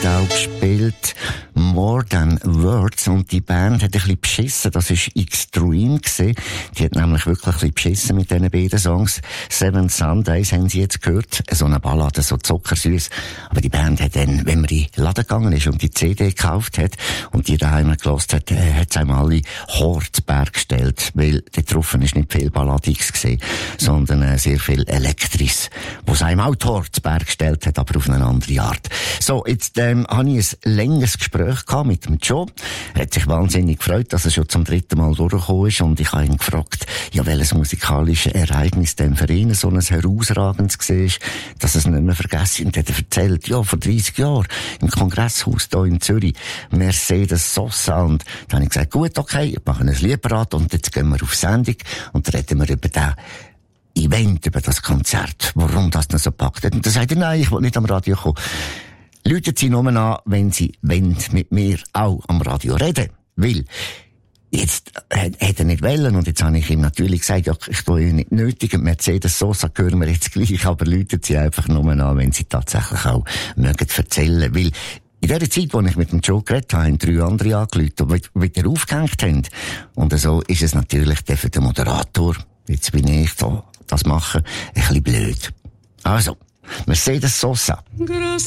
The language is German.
auch gespielt. More Than Words. Und die Band hat ein bisschen beschissen. Das war Extreme gewesen. Die hat nämlich wirklich ein bisschen beschissen mit diesen beiden Songs. Seven Sundays haben sie jetzt gehört. So eine Ballade, so zuckersüß. Aber die Band hat dann, wenn man in den Laden gegangen ist und die CD gekauft hat und die daheim gehört hat, hat sie einmal alle Hortberg gestellt. Weil dort drauf ist nicht viel Balladiges gewesen, sondern sehr viel Elektris. Wo es einem auch die Hortberg gestellt hat, aber auf eine andere Art. So, jetzt habe ich ein längeres Gespräch gehabt mit dem Joe. Er hat sich wahnsinnig gefreut, dass er schon zum 3. Mal durchgekommen ist, und ich habe ihn gefragt, ja, welches musikalische Ereignis denn für ihn so ein herausragendes war, dass er es nicht mehr vergessen. Und er hat erzählt, ja, vor 30 Jahren im Kongresshaus hier in Zürich, Mercedes Sosa. Und dann habe ich gesagt, gut, okay, ich mache ein Lied parat und jetzt gehen wir auf Sendung und reden wir über den Event, über das Konzert, warum das noch so packt hat. Und dann sagt er, nein, ich will nicht am Radio kommen. Läuten Sie nur an, wenn Sie mit mir auch am Radio reden. Weil, jetzt hat er nicht wollen, und jetzt habe ich ihm natürlich gesagt, ja, ich tue ihn nicht nötig, Mercedes Sosa hören wir jetzt gleich, aber läuten Sie einfach nur an, wenn Sie tatsächlich auch mögen erzählen. Weil, in der Zeit, wo ich mit dem Joe geredet habe, haben 3 andere angerufen, die wieder aufgehängt haben. Und so ist es natürlich für den Moderator, jetzt bin ich da, das mache, ein bisschen blöd. Also, Mercedes Sosa.